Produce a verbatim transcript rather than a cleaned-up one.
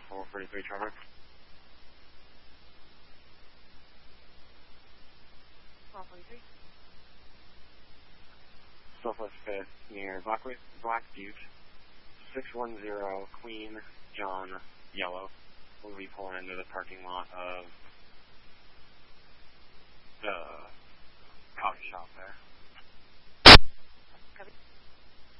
four forty-three Trevor. four forty-three. Southwest fifth near Black, Black Butte. six one zero Queen John Yellow. We'll be pulling into the parking lot of